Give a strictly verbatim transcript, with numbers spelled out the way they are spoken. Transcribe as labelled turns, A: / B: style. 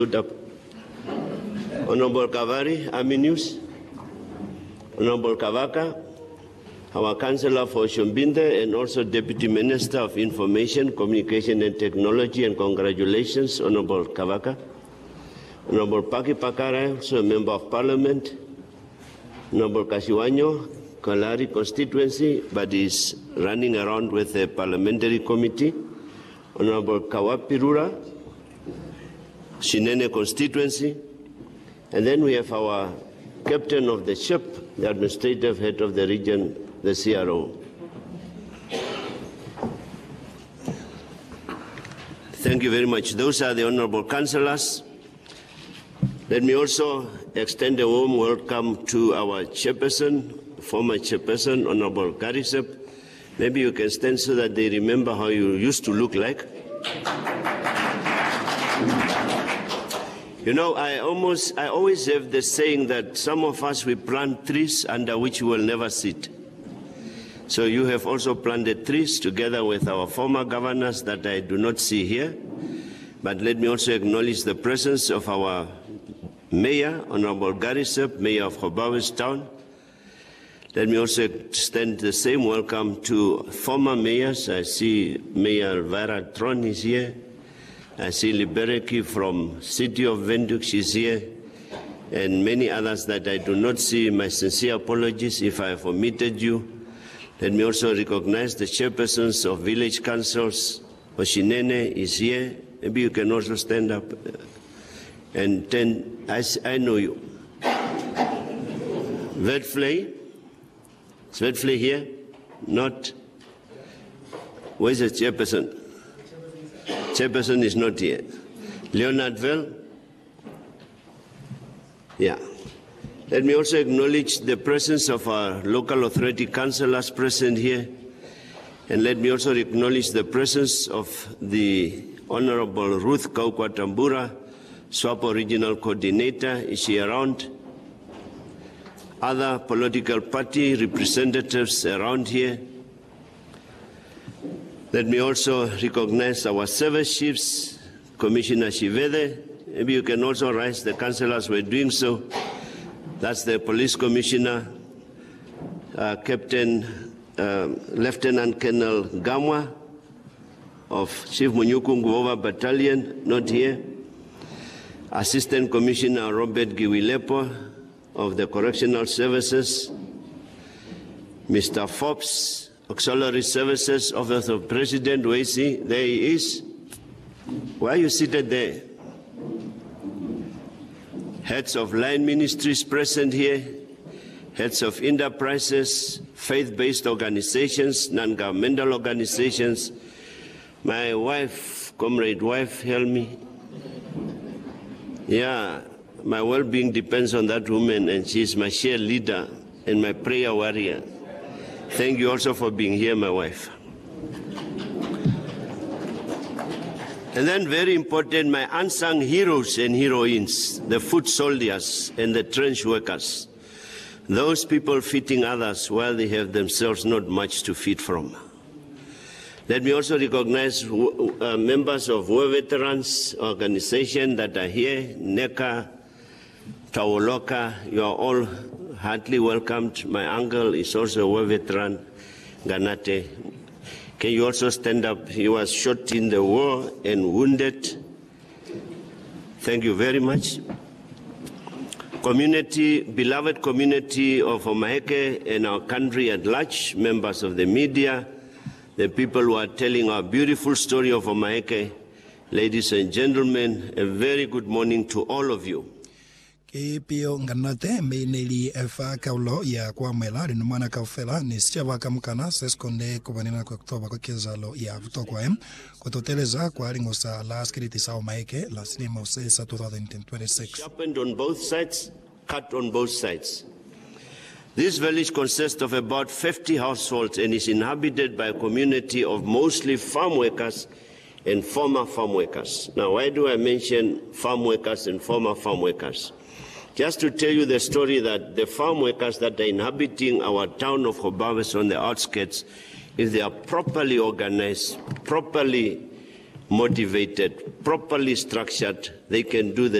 A: Up. Honorable Kavari, Army News. Honorable Kavaka, our Councillor for Shumbinde and also Deputy Minister of Information, Communication and Technology, and congratulations, Honorable Kavaka. Honorable Paki Pakara, also a Member of Parliament. Honorable Kasiwanyo, Kalari constituency, but is running around with the parliamentary committee. Honorable Kawapirura, Shinene constituency. And then we have our captain of the ship, the administrative head of the region, the C R O. Thank you very much. Those are the honorable councillors. Let me also extend a warm welcome to our chairperson, former chairperson, Honorable Garisep. Maybe you can stand so that they remember how you used to look like. You know, I almost, I always have the saying that some of us, we plant trees under which we will never sit. So you have also planted trees together with our former governors that I do not see here. But let me also acknowledge the presence of our Mayor, Honorable Garisep, Mayor of Hobawes Town. Let me also extend the same welcome to former mayors. I see Mayor Elvira Tron is here. I see Libereki from City of Windhoek, she's here, and many others that I do not see. My sincere apologies if I have omitted you. Let me also recognize the chairpersons of village councils. Oshinene is here. Maybe you can also stand up. And then, I, I know you. Vedflay. Is Vedflay here? Not. Where's the chairperson? Chairperson is not here. Leonard Vell? Yeah. Let me also acknowledge the presence of our local authority councillors present here. And let me also acknowledge the presence of the Honorable Ruth Kaukwatambura, SWAPO Regional Coordinator. Is she around? Other political party representatives around here. Let me also recognize our service chiefs, Commissioner Shivede. Maybe you can also rise, the councillors were doing so. That's the Police Commissioner, uh, Captain, uh, Lieutenant Colonel Gamwa of Chief Munyuku Nguova Battalion, not here. Assistant Commissioner Robert Giwilepo of the Correctional Services. Mister Forbes, Auxiliary Services Office of President, where is he? There he is. Why are you seated there? Heads of line ministries present here, heads of enterprises, faith-based organizations, non-governmental organizations. My wife, comrade wife, help me. Yeah, my well-being depends on that woman, and she's my share leader and my prayer warrior. Thank you also for being here, my wife. And then very important, my unsung heroes and heroines, the foot soldiers and the trench workers. Those people feeding others while they have themselves not much to feed from. Let me also recognize uh, members of War Veterans Organization that are here, NECA, Tawoloka, you are all heartily welcomed. My uncle is also a war veteran, Ganate. Can you also stand up? He was shot in the war and wounded. Thank you very much. Community, beloved community of Omaheke and our country at large, members of the media, the people who are telling our beautiful story of Omaheke, ladies and gentlemen, a very good morning to all of you.
B: Ke pio nganate me neli efa kaulo ya kwa mela ni mwana kaufela ni sichava kamkana seskonde kubanina kwa Oktoba kwa kezalo ya vutokwa em kwa toteleza kwa ringosa la skiriti sa Omaheke la sinema usesa twenty twenty-six.
A: Sharpened on both sides, cut on both sides. This village consists of about fifty households and is inhabited by a community of mostly farm workers and former farm workers. Now, why do I mention farm workers and former farm workers? Just to tell you the story that the farm workers that are inhabiting our town of Hobawes on the outskirts, if they are properly organized, properly motivated, properly structured, they can do the